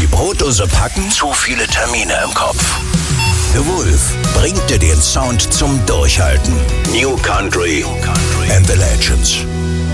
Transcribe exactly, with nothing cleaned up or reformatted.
die Brotdose packen? Zu viele Termine im Kopf. The Wolf bringt dir den Sound zum Durchhalten. New Country and the Legends.